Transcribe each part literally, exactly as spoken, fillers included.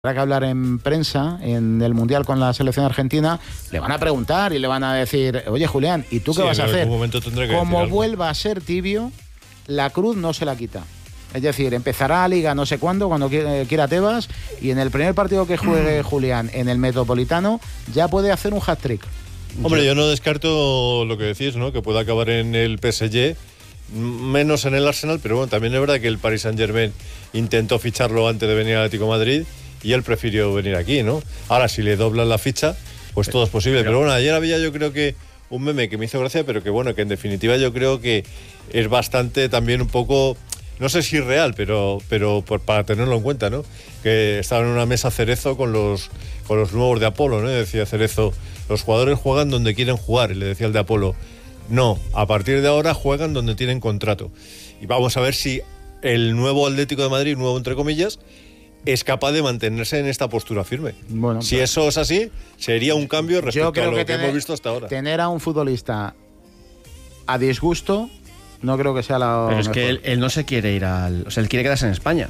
Habrá que hablar en prensa, en el Mundial con la selección argentina, le van a preguntar y le van a decir, oye Julián, ¿y tú qué sí, vas a hacer? Como vuelva a ser tibio, la cruz no se la quita. Es decir, empezará la liga no sé cuándo, cuando quiera Tebas, y en el primer partido que juegue Julián en el Metropolitano ya puede hacer un hat-trick. Hombre, yo no descarto lo que decís, ¿no? Que pueda acabar en el P S G, menos en el Arsenal, pero bueno, también es verdad que el Paris Saint-Germain intentó ficharlo antes de venir al Atlético de Madrid y él prefirió venir aquí, ¿no? Ahora, si le doblan la ficha, pues todo es posible. Pero, pero bueno, ayer había yo creo que un meme que me hizo gracia, pero que bueno, que en definitiva yo creo que es bastante también un poco, no sé si real, pero, pero por, para tenerlo en cuenta, ¿no? Que estaba en una mesa Cerezo con los, con los nuevos de Apolo, ¿no? Y decía Cerezo, los jugadores juegan donde quieren jugar, y le decía el de Apolo, no, a partir de ahora juegan donde tienen contrato. Y vamos a ver si el nuevo Atlético de Madrid, nuevo entre comillas, es capaz de mantenerse en esta postura firme. Bueno, si pues, eso es así, sería un cambio respecto a lo que, que tener, hemos visto hasta ahora. Tener a un futbolista a disgusto no creo que sea la Pero es mejor. que él, él no se quiere ir al... O sea, él quiere quedarse en España.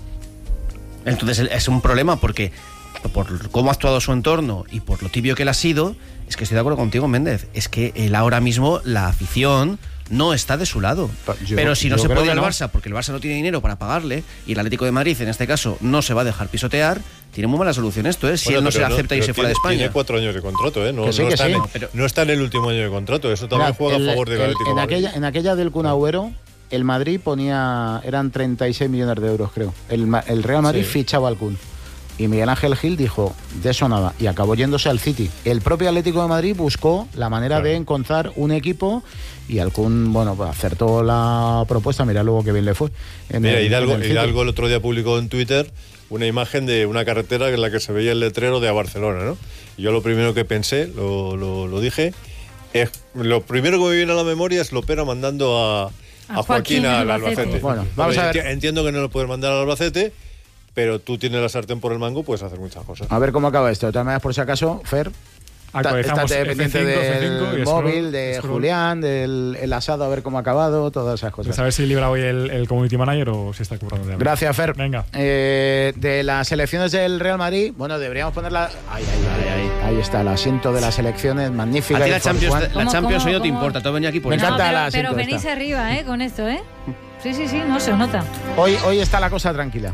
Entonces es un problema porque por cómo ha actuado su entorno y por lo tibio que él ha sido, es que estoy de acuerdo contigo, Méndez, es que él ahora mismo, la afición no está de su lado. Yo, pero si no se puede ir al no. Barça porque el Barça no tiene dinero para pagarle y el Atlético de Madrid en este caso no se va a dejar pisotear, tiene muy mala solución esto, ¿eh? Si bueno, él no se no, acepta y se fuera de España. Tiene cuatro años de contrato, ¿eh? No, que sí, no, que está sí. en, pero, no está en el último año de contrato, eso también mira, juega el, a favor del Atlético de Madrid. Aquella, en aquella del Kun Agüero, el Madrid ponía, eran treinta y seis millones de euros creo. El, el Real Madrid sí. fichaba al Kun. Y Miguel Ángel Gil dijo, de eso nada, y acabó yéndose al City. El propio Atlético de Madrid buscó la manera claro. de encontrar un equipo y al Kun, bueno, pues acertó la propuesta, mira luego que bien le fue. En mira, el, Hidalgo, en el, Hidalgo el otro día publicó en Twitter una imagen de una carretera en la que se veía el letrero de a Barcelona, ¿no? Y yo lo primero que pensé, lo, lo, lo dije, es, lo primero que me viene a la memoria es Lopera mandando a, a, a Joaquín, Joaquín al Albacete. Albacete. Bueno, vamos a ver. Entiendo que no lo puedes mandar al Albacete, pero tú tienes la sartén por el mango, puedes hacer muchas cosas. A ver cómo acaba esto. De todas maneras, por si acaso, Fer, estate pendiente del móvil, de scroll. Julián, del el asado, a ver cómo ha acabado, todas esas cosas. Pues a ver si libra hoy el, el community manager o si está currando de algo. Gracias, Fer. Venga. Eh, de las elecciones del Real Madrid, bueno, deberíamos ponerla... Ahí, ahí, ahí, ahí, ahí está, el asiento de las elecciones, magnífica. A ti la Champions, la Champions hoy no te importa, tú has venido aquí por Me eso. encanta no, pero, la pero venís esta. arriba, ¿eh? Con esto, ¿eh? Sí, sí, sí, no se nota. Hoy, hoy está la cosa tranquila.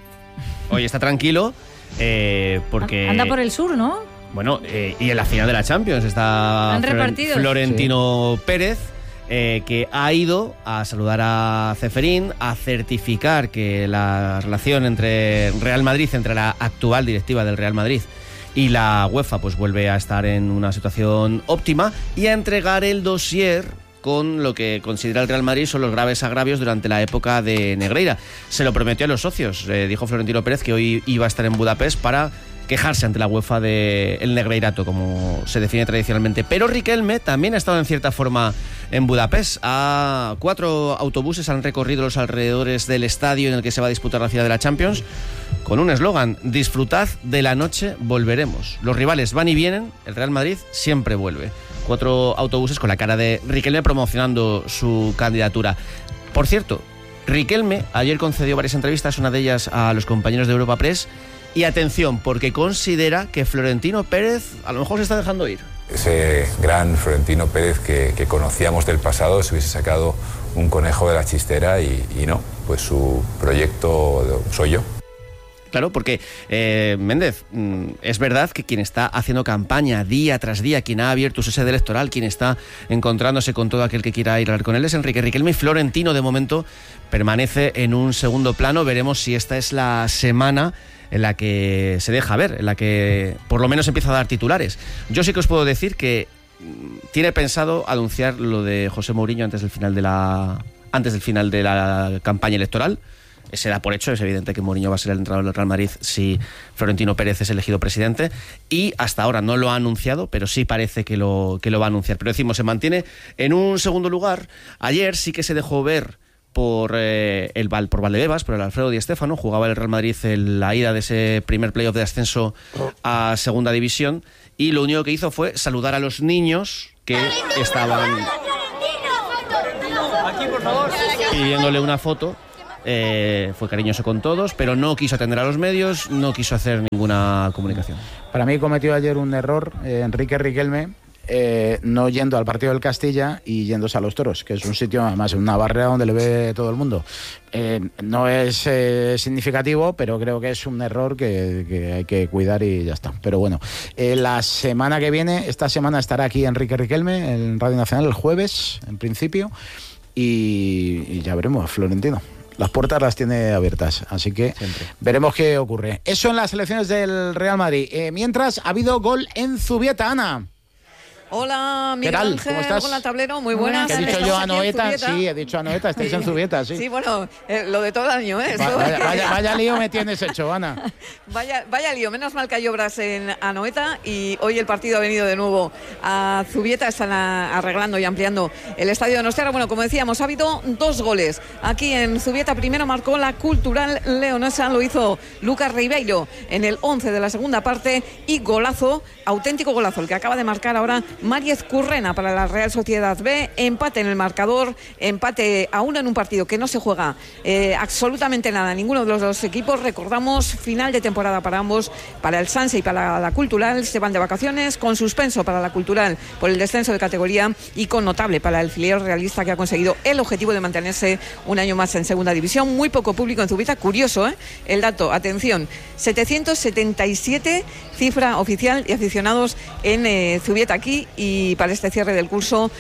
Hoy está tranquilo eh, porque... Anda por el sur, ¿no? Bueno, eh, y en la final de la Champions está ¿Han repartido? Florentino sí. Pérez, eh, que ha ido a saludar a Ceferín, a certificar que la relación entre Real Madrid, entre la actual directiva del Real Madrid y la UEFA, pues vuelve a estar en una situación óptima y a entregar el dossier con lo que considera el Real Madrid son los graves agravios durante la época de Negreira. Se lo prometió a los socios, eh, dijo Florentino Pérez que hoy iba a estar en Budapest para quejarse ante la UEFA del Negreirato, como se define tradicionalmente. Pero Riquelme también ha estado en cierta forma en Budapest. A cuatro autobuses han recorrido los alrededores del estadio en el que se va a disputar la final de la Champions con un eslogan: disfrutad de la noche, volveremos. Los rivales van y vienen, el Real Madrid siempre vuelve. Cuatro autobuses con la cara de Riquelme promocionando su candidatura. Por cierto, Riquelme ayer concedió varias entrevistas, una de ellas a los compañeros de Europa Press. Y atención, porque considera que Florentino Pérez a lo mejor se está dejando ir. Ese gran Florentino Pérez que, que conocíamos del pasado se hubiese sacado un conejo de la chistera y, y no, pues su proyecto soy yo. Claro, porque, eh, Méndez, es verdad que quien está haciendo campaña día tras día, quien ha abierto su sede electoral, quien está encontrándose con todo aquel que quiera ir a hablar con él es Enrique Riquelme, y Florentino de momento permanece en un segundo plano. Veremos si esta es la semana en la que se deja ver, en la que por lo menos empieza a dar titulares. Yo sí que os puedo decir que tiene pensado anunciar lo de José Mourinho antes del final de la, antes del final de la campaña electoral. Se da por hecho, es evidente que Mourinho va a ser el entrenador del Real Madrid si Florentino Pérez es elegido presidente, y hasta ahora no lo ha anunciado, pero sí parece que lo, que lo va a anunciar. Pero decimos, se mantiene en un segundo lugar. Ayer sí que se dejó ver por eh, el por Valdebebas, por el Alfredo Di Stéfano. Jugaba el Real Madrid en la ida de ese primer playoff de ascenso a Segunda División, y lo único que hizo fue saludar a los niños que estaban pidiéndole una foto eh, fue cariñoso con todos, pero no quiso atender a los medios, no quiso hacer ninguna comunicación. Para mí cometió ayer un error eh, Enrique Riquelme, eh, no yendo al partido del Castilla y yéndose a los Toros, que es un sitio, además, una barrera donde le ve todo el mundo. Eh, no es eh, significativo, pero creo que es un error que, que hay que cuidar y ya está. Pero bueno, eh, la semana que viene, esta semana estará aquí Enrique Riquelme en Radio Nacional, el jueves, en principio, y, y ya veremos, Florentino. Las puertas las tiene abiertas, así que siempre veremos qué ocurre. Eso en las elecciones del Real Madrid. Eh, mientras, ha habido gol en Zubieta, Ana. Hola, Miguel ¿Qué tal? Ángel, ¿Cómo estás? hola, Tablero, muy buenas. ¿Qué he dicho yo a Noeta? Sí, he dicho a Noeta, estáis en Zubieta, sí. Sí, bueno, eh, lo de todo el año, ¿eh? Va, vaya, vaya, vaya lío me tienes hecho, Ana. Vaya, vaya lío, menos mal que hay obras en Anoeta y hoy el partido ha venido de nuevo a Zubieta, están a, arreglando y ampliando el estadio de Donostia. Bueno, como decíamos, ha habido dos goles aquí en Zubieta. Primero marcó la Cultural Leonesa, lo hizo Lucas Ribeiro en el once de la segunda parte, y golazo, auténtico golazo, el que acaba de marcar ahora Mariez Currena para la Real Sociedad B. Empate en el marcador, empate a uno en un partido que no se juega eh, absolutamente nada, ninguno de los dos equipos. Recordamos, final de temporada para ambos, para el Sanse y para la Cultural, se van de vacaciones, con suspenso para la Cultural por el descenso de categoría y con notable para el filial realista, que ha conseguido el objetivo de mantenerse un año más en segunda división. Muy poco público en Zubieta, curioso, ¿eh? El dato, atención, setecientos setenta y siete cifra oficial de aficionados en eh, Zubieta aquí, y para este cierre del curso,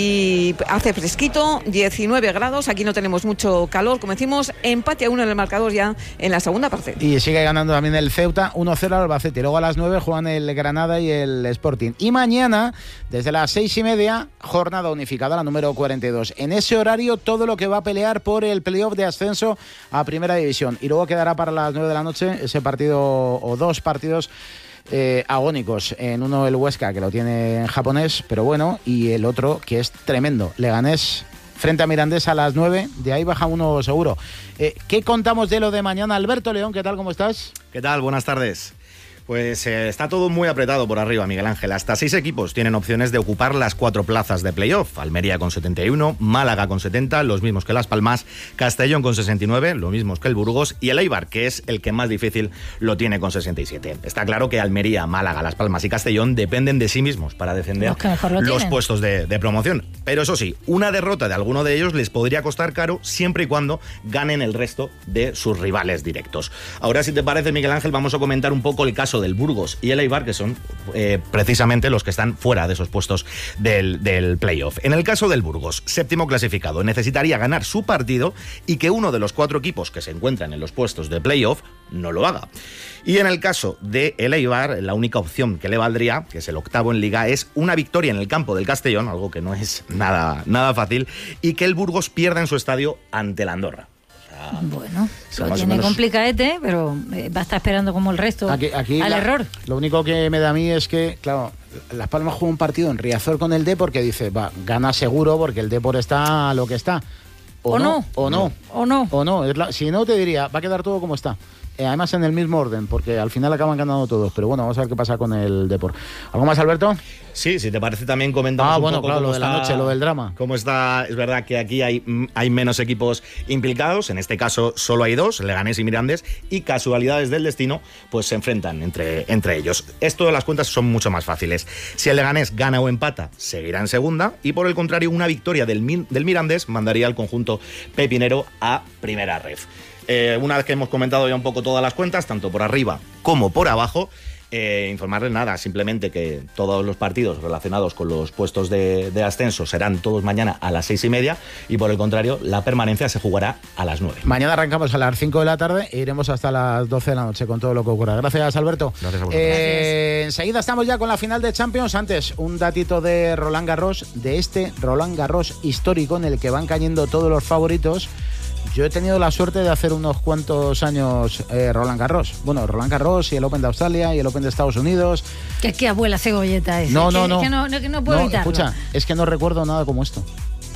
y hace fresquito, diecinueve grados, aquí no tenemos mucho calor, como decimos, empate a uno en el marcador ya en la segunda parte. Y sigue ganando también el Ceuta, uno cero al Albacete. Luego a las nueve juegan el Granada y el Sporting. Y mañana, desde las seis y media, jornada unificada, la número cuarenta y dos. En ese horario, todo lo que va a pelear por el playoff de ascenso a Primera División. Y luego quedará para las nueve de la noche ese partido, o dos partidos Eh, agónicos. En uno el Huesca, que lo tiene en japonés, pero bueno, y el otro que es tremendo, Leganés frente a Mirandés a las nueve, de ahí baja uno seguro. Eh, ¿Qué contamos de lo de mañana? Alberto León, ¿qué tal? ¿Cómo estás? ¿Qué tal? Buenas tardes. Pues eh, está todo muy apretado por arriba, Miguel Ángel. Hasta seis equipos tienen opciones de ocupar las cuatro plazas de playoff. Almería con setenta y uno, Málaga con setenta, los mismos que Las Palmas, Castellón con sesenta y nueve, los mismos que el Burgos, y el Eibar, que es el que más difícil, lo tiene con sesenta y siete. Está claro que Almería, Málaga, Las Palmas y Castellón dependen de sí mismos para defender los, que mejor lo los tienen. puestos de, de promoción. Pero eso sí, una derrota de alguno de ellos les podría costar caro siempre y cuando ganen el resto de sus rivales directos. Ahora, si te parece, Miguel Ángel, vamos a comentar un poco el caso del Burgos y el Eibar, que son eh, precisamente los que están fuera de esos puestos del, del playoff. En el caso del Burgos, séptimo clasificado, necesitaría ganar su partido y que uno de los cuatro equipos que se encuentran en los puestos de playoff no lo haga. Y en el caso de el Eibar, la única opción que le valdría, que es el octavo en Liga, es una victoria en el campo del Castellón, algo que no es nada, nada fácil, y que el Burgos pierda en su estadio ante la Andorra. Bueno, lo tiene complicadete, pero va a estar esperando como el resto aquí, aquí al la, error. Lo único que me da a mí es que, claro, Las Palmas juega un partido en Riazor con el Depor que dice, va, gana seguro porque el Depor está a lo que está. O, o no, no, o no, o no. O no. Es la, si no, te diría, va a quedar todo como está. Eh, además en el mismo orden, porque al final acaban ganando todos. Pero bueno, vamos a ver qué pasa con el Depor. ¿Algo más, Alberto? Sí, si te parece también comentamos ah, un bueno, poco claro, cómo lo de está, la noche, lo del drama. Cómo está, es verdad que aquí hay, hay menos equipos implicados, en este caso solo hay dos, Leganés y Mirandés, y casualidades del destino, pues se enfrentan entre, entre ellos. Esto de las cuentas son mucho más fáciles. Si el Leganés gana o empata, seguirá en segunda, y por el contrario, una victoria del, del Mirandés mandaría al conjunto pepinero a primera ref. Eh, una vez que hemos comentado ya un poco todas las cuentas, tanto por arriba como por abajo, eh, informarles nada, simplemente que todos los partidos relacionados con los puestos de, de ascenso serán todos mañana a las seis y media, y por el contrario, la permanencia se jugará a las nueve. Mañana arrancamos a las cinco de la tarde e iremos hasta las doce de la noche con todo lo que ocurra. Gracias, Alberto. Gracias a vosotros. Eh, enseguida estamos ya con la final de Champions. Antes, un datito de Roland Garros, de este Roland Garros histórico en el que van cayendo todos los favoritos. Yo he tenido la suerte de hacer unos cuantos años eh, Roland Garros. Bueno, Roland Garros y el Open de Australia y el Open de Estados Unidos. Que es que abuela cebolleta ese. No, no, que, no. Que no, no, que no puedo no, evitarlo. Escucha, es que no recuerdo nada como esto.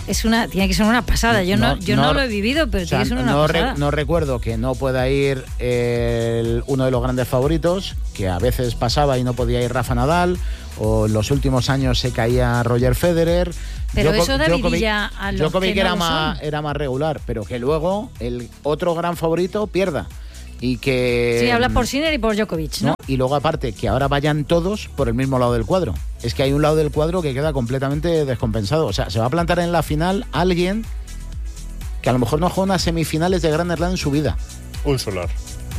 es una, tiene que ser una pasada. Yo no, no yo no, no lo he vivido, pero o sea, tiene que ser una no pasada. Re, no recuerdo que no pueda ir el, uno de los grandes favoritos, que a veces pasaba y no podía ir Rafa Nadal, o en los últimos años se caía Roger Federer. Pero Djoko, eso da vidilla a los Djokovic que no era, lo más, era más regular, pero que luego el otro gran favorito pierda. Y que... Sí, hablas por Sinner y por Djokovic, ¿no? ¿no? Y luego aparte, que ahora vayan todos por el mismo lado del cuadro. Es que hay un lado del cuadro que queda completamente descompensado. O sea, se va a plantar en la final alguien que a lo mejor no juega unas semifinales de Grand Slam en su vida. Un solar.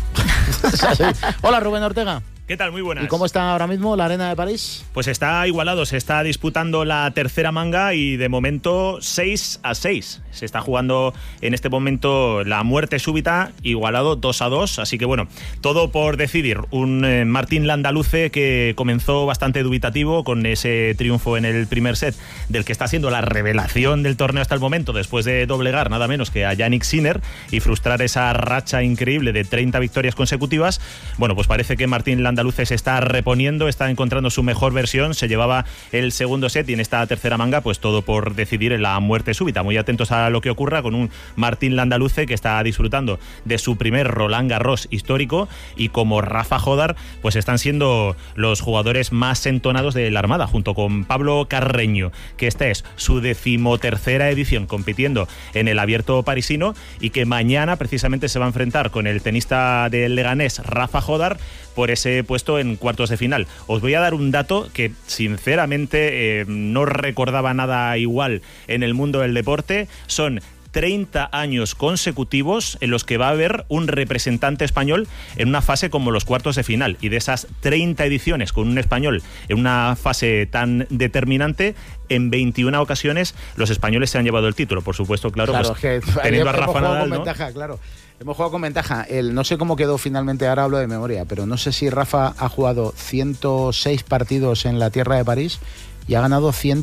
O sea, sí. Hola, Rubén Ortega. ¿Qué tal? Muy buenas. ¿Y cómo está ahora mismo la Arena de París? Pues está igualado, se está disputando la tercera manga y de momento seis a seis. Se está jugando en este momento la muerte súbita, igualado dos a dos. Así que bueno, todo por decidir. Un eh, Martín Landaluce que comenzó bastante dubitativo con ese triunfo en el primer set, del que está siendo la revelación del torneo hasta el momento, después de doblegar nada menos que a Jannik Sinner y frustrar esa racha increíble de treinta victorias consecutivas. Bueno, pues parece que Martín Landaluce Andaluces se está reponiendo, está encontrando su mejor versión, se llevaba el segundo set y en esta tercera manga pues todo por decidir en la muerte súbita. Muy atentos a lo que ocurra con un Martín Landaluce que está disfrutando de su primer Roland Garros histórico y como Rafa Jodar pues están siendo los jugadores más entonados de la Armada junto con Pablo Carreño, que esta es su decimotercera edición compitiendo en el Abierto parisino y que mañana precisamente se va a enfrentar con el tenista del Leganés Rafa Jodar por ese puesto en cuartos de final. Os voy a dar un dato que sinceramente eh, no recordaba nada igual en el mundo del deporte. Son treinta años consecutivos en los que va a haber un representante español en una fase como los cuartos de final, y de esas treinta ediciones con un español en una fase tan determinante, en veintiuna ocasiones los españoles se han llevado el título, por supuesto, claro, claro pues, que teniendo a Rafa Nadal, con ¿no? ventaja, claro. Hemos jugado con ventaja. El, no sé cómo quedó finalmente, ahora hablo de memoria, pero no sé si Rafa ha jugado ciento seis partidos en la tierra de París y ha ganado cien,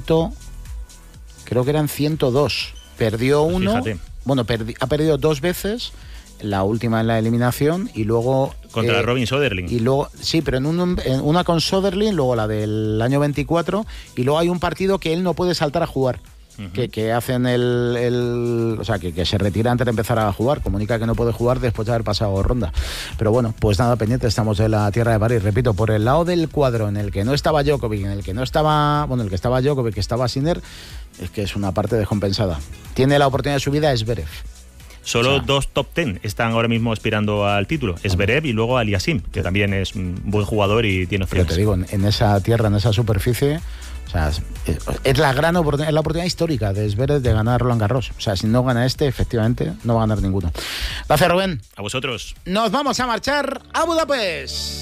creo que eran ciento dos. Perdió uno, Fíjate. bueno, perdi, ha perdido dos veces, la última en la eliminación y luego... Contra eh, Robin Söderling. Y luego, sí, pero en, un, en una con Söderling, luego la del año veinticuatro, y luego hay un partido que él no puede saltar a jugar. Uh-huh. Que, que hacen el, el o sea que, que se retira antes de empezar a jugar, comunica que no puede jugar después de haber pasado ronda. Pero bueno, pues nada, pendiente, estamos en la tierra de París, repito, por el lado del cuadro en el que no estaba Djokovic, en el que no estaba, bueno, el que estaba Djokovic, que estaba Sinner, es que es una parte descompensada. Tiene la oportunidad de su vida Zverev. Solo o sea, dos top ten están ahora mismo aspirando al título, Zverev y luego Aliasim, que también es un buen jugador y tiene opciones. Pero te digo, en, en esa tierra, en esa superficie, o sea, es, es la gran oportunidad, es la oportunidad histórica de Zverev de ganar Roland Garros. O sea, si no gana este, efectivamente, no va a ganar ninguno. Gracias, Rubén. A vosotros. Nos vamos a marchar a Budapest.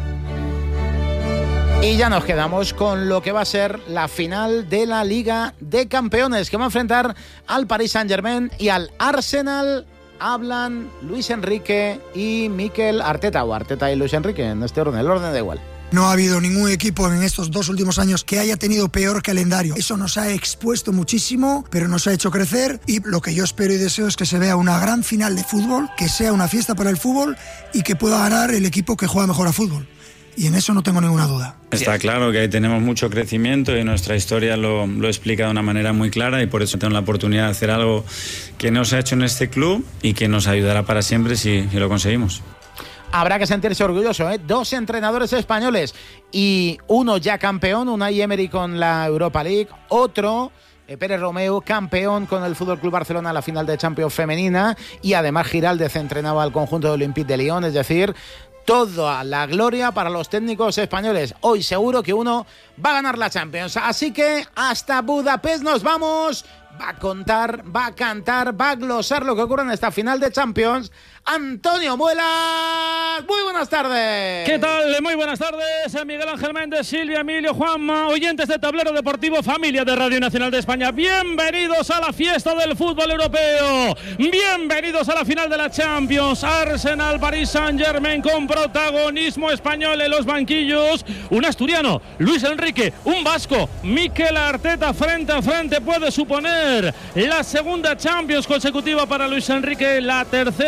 Y ya nos quedamos con lo que va a ser la final de la Liga de Campeones, que va a enfrentar al Paris Saint-Germain y al Arsenal. Hablan Luis Enrique y Mikel Arteta, o Arteta y Luis Enrique, en este orden, el orden da igual. No ha habido ningún equipo en estos dos últimos años que haya tenido peor calendario. Eso nos ha expuesto muchísimo, pero nos ha hecho crecer, y lo que yo espero y deseo es que se vea una gran final de fútbol, que sea una fiesta para el fútbol y que pueda ganar el equipo que juega mejor a fútbol. Y en eso no tengo ninguna duda. Está claro que ahí tenemos mucho crecimiento y nuestra historia lo, lo explica de una manera muy clara, y por eso tengo la oportunidad de hacer algo que no se ha hecho en este club y que nos ayudará para siempre si, si lo conseguimos. Habrá que sentirse orgulloso, ¿eh? Dos entrenadores españoles y uno ya campeón, Unai Emery con la Europa League, otro... Pérez Romeu, campeón con el F C Barcelona a la final de Champions femenina, y además Giraldez entrenaba al conjunto de Olympique de Lyon, es decir, toda la gloria para los técnicos españoles. Hoy seguro que uno va a ganar la Champions, así que hasta Budapest nos vamos. Va a contar, va a cantar, va a glosar lo que ocurre en esta final de Champions Antonio Muelas. Muy buenas tardes. ¿Qué tal? Muy buenas tardes, Miguel Ángel Méndez, Silvia, Emilio, Juanma, oyentes de Tablero Deportivo, familia de Radio Nacional de España. Bienvenidos a la fiesta del fútbol europeo. Bienvenidos a la final de la Champions. Arsenal, Paris Saint-Germain con protagonismo español en los banquillos. Un asturiano, Luis Enrique, un vasco, Mikel Arteta, frente a frente. Puede suponer la segunda Champions consecutiva para Luis Enrique, la tercera en su carrera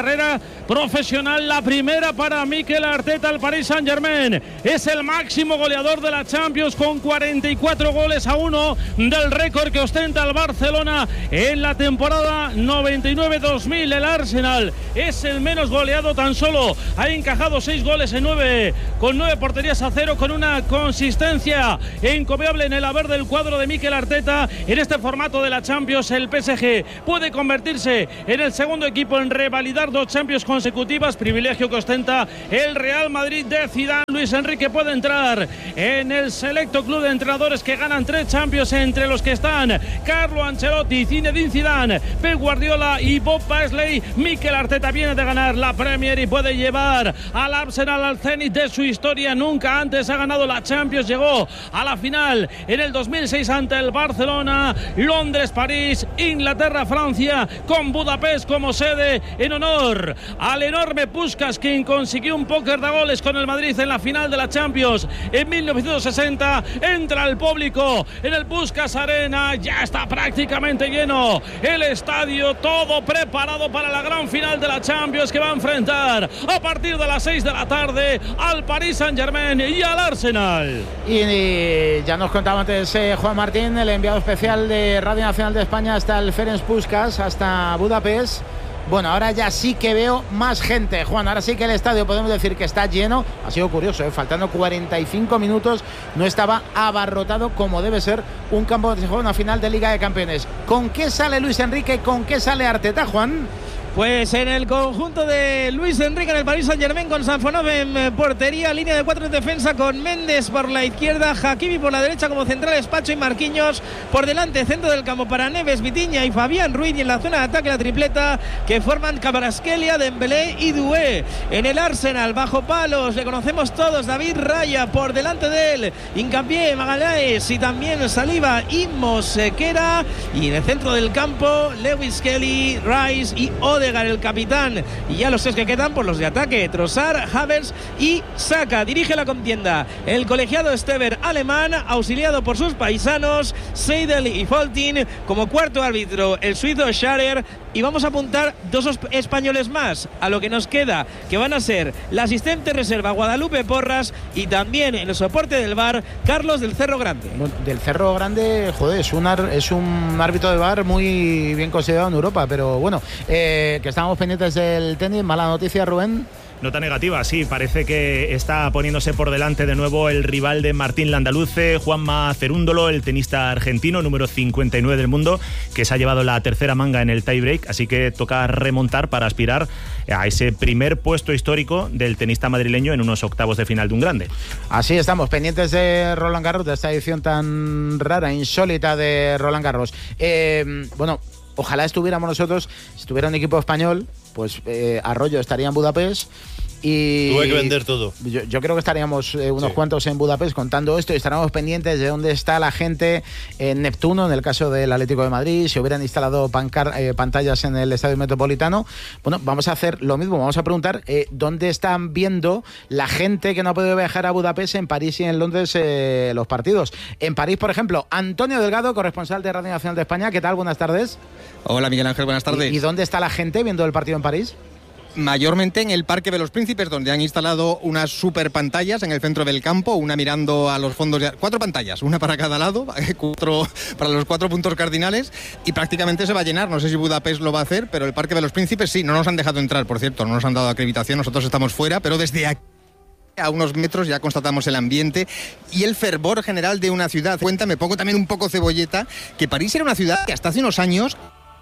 carrera profesional, la primera para Mikel Arteta, el Paris Saint-Germain. Es el máximo goleador de la Champions con cuarenta y cuatro goles a uno del récord que ostenta el Barcelona en la temporada noventa y nueve dos mil. El Arsenal es el menos goleado, tan solo ha encajado seis goles en nueve, con nueve porterías a cero, con una consistencia encomiable en el haber del cuadro de Mikel Arteta. En este formato de la Champions, el P S G puede convertirse en el segundo equipo en revalidar dos Champions consecutivas, privilegio que ostenta el Real Madrid de Zidane. Luis Enrique puede entrar en el selecto club de entrenadores que ganan tres Champions, entre los que están Carlo Ancelotti, Zinedine Zidane, Pep Guardiola y Bob Paisley. Mikel Arteta viene de ganar la Premier y puede llevar al Arsenal al cenit de su historia. Nunca antes ha ganado la Champions, llegó a la final en el dos mil seis ante el Barcelona. Londres, París, Inglaterra, Francia, con Budapest como sede, en honor al enorme Puskás, quien consiguió un póker de goles con el Madrid en la final de la Champions en mil novecientos sesenta. Entra el público en el Puskás Arena, ya está prácticamente lleno el estadio, todo preparado para la gran final de la Champions, que va a enfrentar a partir de las seis de la tarde al Paris Saint-Germain y al Arsenal. Y, y ya nos contaba antes eh, Juan Martín, el enviado especial de Radio Nacional de España hasta el Ferenc Puskás, hasta Budapest. Bueno, ahora ya sí que veo más gente, Juan. Ahora sí que el estadio podemos decir que está lleno. Ha sido curioso, ¿eh? Faltando cuarenta y cinco minutos, no estaba abarrotado como debe ser un campo de juego, una final de Liga de Campeones. ¿Con qué sale Luis Enrique? ¿Con qué sale Arteta, Juan? Pues en el conjunto de Luis Enrique en el Paris Saint-Germain, con Sanfonov en portería, línea de cuatro en defensa con Méndez por la izquierda, Hakimi por la derecha como centrales, Pacho y Marquinhos por delante, centro del campo para Neves, Vitinha y Fabián Ruiz, y en la zona de ataque la tripleta que forman Kvaratskhelia, Dembélé y Doué. En el Arsenal, bajo palos, le conocemos todos, David Raya por delante de él, Hincapié, Magalhaes y también Saliba y Mosquera, y en el centro del campo Lewis Kelly, Rice y Ode, el capitán. Y ya los tres que quedan por los de ataque, Trossard, Havertz y Saka. Dirige la contienda el colegiado Stever alemán, auxiliado por sus paisanos Seidel y Foltin, como cuarto árbitro el suizo Scharer. Y vamos a apuntar dos españoles más a lo que nos queda, que van a ser la asistente reserva Guadalupe Porras y también en el soporte del V A R Carlos del Cerro Grande. Del Cerro Grande, joder, es un, ar, es un árbitro de V A R muy bien considerado en Europa, pero bueno, eh, que estábamos pendientes del tenis. Mala noticia, Rubén. Nota negativa, sí, parece que está poniéndose por delante de nuevo el rival de Martín Landaluce, Juanma Cerúndolo, el tenista argentino, número cincuenta y nueve del mundo, que se ha llevado la tercera manga en el tiebreak, así que toca remontar para aspirar a ese primer puesto histórico del tenista madrileño en unos octavos de final de un grande. Así estamos, pendientes de Roland Garros, de esta edición tan rara, insólita de Roland Garros. Eh, bueno, ojalá estuviéramos nosotros, si estuviera un equipo español, pues eh, Arroyo estaría en Budapest y tuve que vender todo. Yo, yo creo que estaríamos eh, unos sí. cuantos en Budapest contando esto y estaríamos pendientes de dónde está la gente en Neptuno, en el caso del Atlético de Madrid, si hubieran instalado pancar, eh, pantallas en el Estadio Metropolitano. Bueno, vamos a hacer lo mismo, vamos a preguntar eh, dónde están viendo la gente que no ha podido viajar a Budapest, en París y en Londres, eh, los partidos. En París, por ejemplo, Antonio Delgado, corresponsal de Radio Nacional de España. ¿Qué tal? Buenas tardes. Hola, Miguel Ángel, buenas tardes. ¿Y, y dónde está la gente viendo el partido en París? Mayormente en el Parque de los Príncipes, donde han instalado unas super pantallas en el centro del campo, una mirando a los fondos de... Cuatro pantallas, una para cada lado, cuatro para los cuatro puntos cardinales, y prácticamente se va a llenar. No sé si Budapest lo va a hacer, pero el Parque de los Príncipes sí, no nos han dejado entrar, por cierto, no nos han dado acreditación, nosotros estamos fuera, pero desde aquí a unos metros ya constatamos el ambiente y el fervor general de una ciudad. Cuenta, me pongo también un poco cebolleta, que París era una ciudad que hasta hace unos años...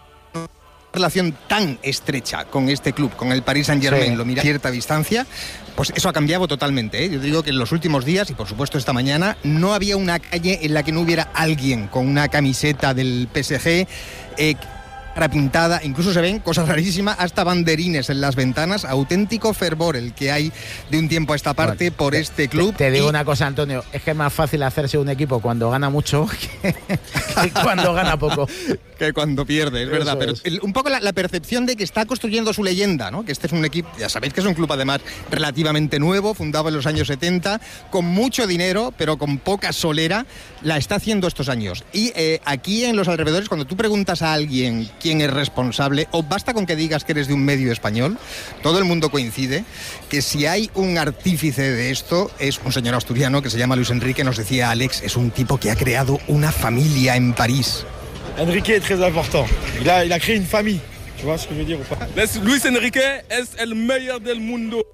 relación tan estrecha con este club, con el Paris Saint-Germain, sí. Lo mira a cierta distancia, pues eso ha cambiado totalmente, ¿eh? Yo digo que en los últimos días, y por supuesto esta mañana, no había una calle en la que no hubiera alguien con una camiseta del P S G, eh, pintada, incluso se ven cosas rarísimas, hasta banderines en las ventanas, auténtico fervor el que hay de un tiempo a esta parte bueno, por este club. Te, te digo y... una cosa, Antonio, es que es más fácil hacerse un equipo cuando gana mucho que, que cuando gana poco. Que cuando pierde, es Eso verdad, pero es. el, un poco la, la percepción de que está construyendo su leyenda, ¿no? Que este es un equipo, ya sabéis que es un club además relativamente nuevo, fundado en los años setenta, con mucho dinero, pero con poca solera, la está haciendo estos años. Y eh, aquí en los alrededores, cuando tú preguntas a alguien quién es responsable, o basta con que digas que eres de un medio español, todo el mundo coincide que si hay un artífice de esto es un señor asturiano que se llama Luis Enrique. Nos decía Alex, es un tipo que ha creado una familia en París. Enrique es très important. Il a, il a créé une famille. Tu vois ce que je veux dire ou pas? Luis Enrique es el mejor del mundo.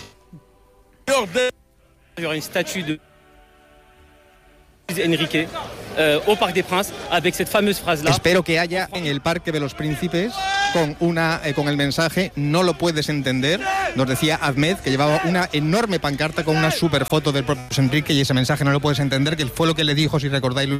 Il y aura une statue de Enrique euh, au Parc des Princes avec cette fameuse phrase là. Espero que haya en el Parque de los Príncipes con una eh, con el mensaje "no lo puedes entender". Nos decía Ahmed que llevaba una enorme pancarta con una super foto del propio Enrique, y ese mensaje "no lo puedes entender", que fue lo que le dijo, si recordáis,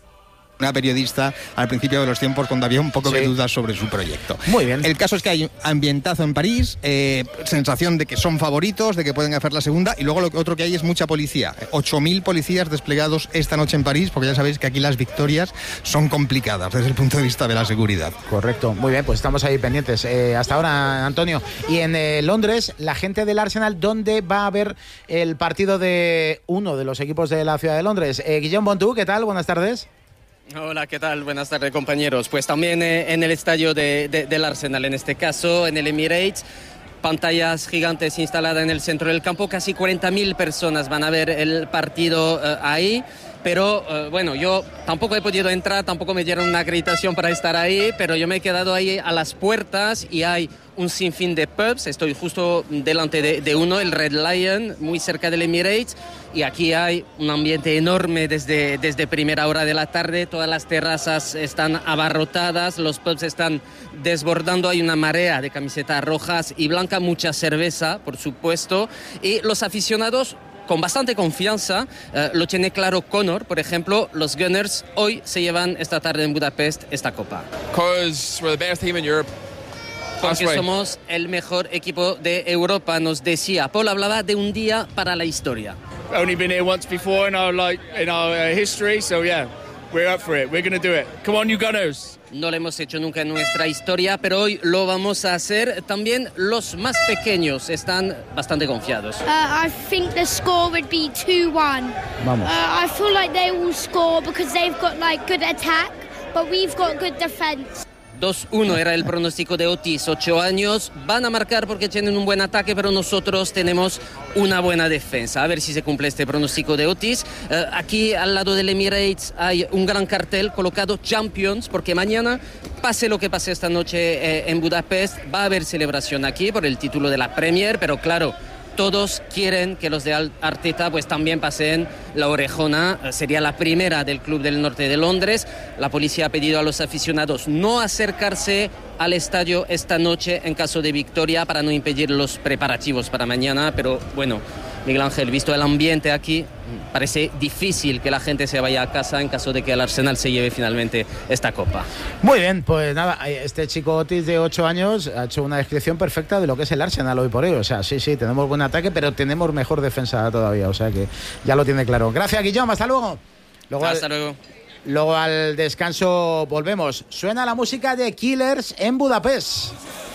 una periodista al principio de los tiempos, cuando había un poco sí. de dudas sobre su proyecto. Muy bien. El caso es que hay ambientazo en París, eh, sensación de que son favoritos, de que pueden hacer la segunda, y luego lo otro que hay es mucha policía. ocho mil policías desplegados esta noche en París, porque ya sabéis que aquí las victorias son complicadas desde el punto de vista de la seguridad. Correcto. Muy bien, pues estamos ahí pendientes. Eh, hasta ahora, Antonio. Y en eh, Londres, la gente del Arsenal, ¿dónde va a ver el partido de uno de los equipos de la ciudad de Londres? Eh, Guillaume Bontú, ¿qué tal? Buenas tardes. Hola, ¿qué tal? Buenas tardes, compañeros. Pues también eh, en el estadio de, de, del Arsenal, en este caso, en el Emirates, pantallas gigantes instaladas en el centro del campo, casi cuarenta mil personas van a ver el partido eh, ahí. Pero eh, bueno, yo tampoco he podido entrar, tampoco me dieron una acreditación para estar ahí, pero yo me he quedado ahí a las puertas y hay un sinfín de pubs. Estoy justo delante de, de uno, el Red Lion, muy cerca del Emirates, y aquí hay un ambiente enorme desde, desde primera hora de la tarde. Todas las terrazas están abarrotadas, los pubs están desbordando, hay una marea de camisetas rojas y blancas, mucha cerveza, por supuesto, y los aficionados con bastante confianza. Eh, lo tiene claro Connor, por ejemplo. Los Gunners hoy se llevan esta tarde en Budapest esta copa. Because we're the best team in Europe. Porque somos el mejor equipo de Europa, nos decía. Paul hablaba de un día para la historia. I've only been here once before in our like in our uh, history, so yeah, we're up for it. We're going to do it. Come on, you Gunners. No lo hemos hecho nunca en nuestra historia, pero hoy lo vamos a hacer. También los más pequeños están bastante confiados. Uh, I think the score would be two one. Vamos. Uh, I feel like they will score because they've got like good attack, but we've got good defense. dos uno era el pronóstico de Otis, ocho años. Van a marcar porque tienen un buen ataque, pero nosotros tenemos una buena defensa. A ver si se cumple este pronóstico de Otis. Eh, aquí al lado del Emirates hay un gran cartel colocado Champions, porque mañana, pase lo que pase esta noche eh, en Budapest, va a haber celebración aquí por el título de la Premier, pero claro, todos quieren que los de Arteta pues también pasen la orejona. Sería la primera del club del norte de Londres. La policía ha pedido a los aficionados no acercarse al estadio esta noche en caso de victoria para no impedir los preparativos para mañana. Pero bueno, Miguel Ángel, visto el ambiente aquí, parece difícil que la gente se vaya a casa en caso de que el Arsenal se lleve finalmente esta copa. Muy bien, pues nada, este chico Otis de ocho años ha hecho una descripción perfecta de lo que es el Arsenal hoy por hoy. O sea, sí, sí, tenemos buen ataque, pero tenemos mejor defensa todavía. O sea que ya lo tiene claro. Gracias, Guillaume, hasta luego. luego hasta al, luego. Luego al descanso volvemos. Suena la música de Killers en Budapest.